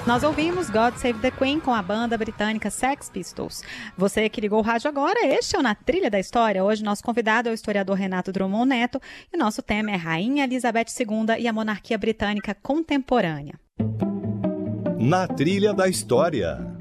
Nós ouvimos God Save the Queen com a banda britânica Sex Pistols. Você que ligou o rádio agora, este é o Na Trilha da História. Hoje nosso convidado é o historiador Renato Drummond Neto e nosso tema é Rainha Elizabeth II e a monarquia britânica contemporânea. Na Trilha da História.